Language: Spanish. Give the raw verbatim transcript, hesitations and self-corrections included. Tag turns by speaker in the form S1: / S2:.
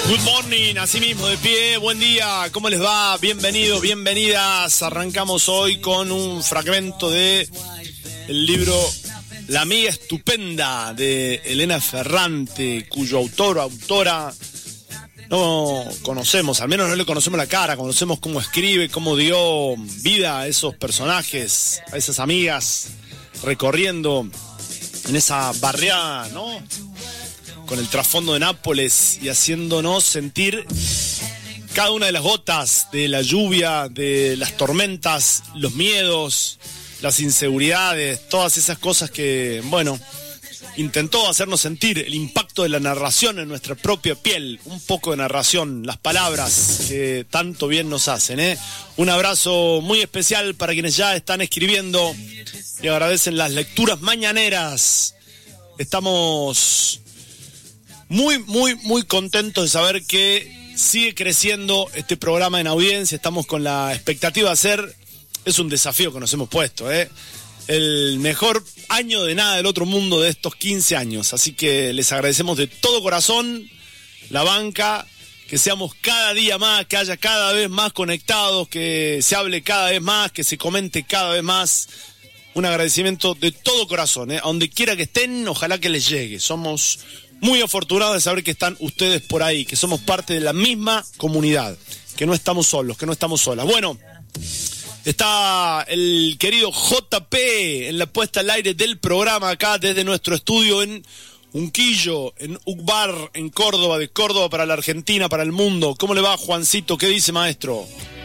S1: Good morning, así mismo de pie, buen día, ¿cómo les va? Bienvenidos, bienvenidas. Arrancamos hoy con un fragmento de el libro La amiga estupenda de Elena Ferrante, cuyo autor o autora no conocemos, al menos no le conocemos la cara, conocemos cómo escribe, cómo dio vida a esos personajes, a esas amigas, recorriendo en esa barriada, ¿no? Con el trasfondo de Nápoles y haciéndonos sentir cada una de las gotas de la lluvia, de las tormentas, los miedos, las inseguridades, todas esas cosas que, bueno, intentó hacernos sentir el impacto de la narración en nuestra propia piel, un poco de narración, las palabras que tanto bien nos hacen, ¿eh? Un abrazo muy especial para quienes ya están escribiendo y agradecen las lecturas mañaneras. Estamos muy, muy, muy contentos de saber que sigue creciendo este programa en audiencia. Estamos con la expectativa de hacer, es un desafío que nos hemos puesto, ¿eh? El mejor año de nada del otro mundo de estos quince años. Así que les agradecemos de todo corazón la banca, que seamos cada día más, que haya cada vez más conectados, que se hable cada vez más, que se comente cada vez más. Un agradecimiento de todo corazón, ¿eh? A donde quiera que estén, ojalá que les llegue. Somos muy afortunados de saber que están ustedes por ahí, que somos parte de la misma comunidad, que no estamos solos, que no estamos solas. Bueno, está el querido J P en la puesta al aire del programa acá desde nuestro estudio en Unquillo, en Ucbar, en Córdoba, de Córdoba para la Argentina, para el mundo. ¿Cómo le va, Juancito? ¿Qué dice, maestro?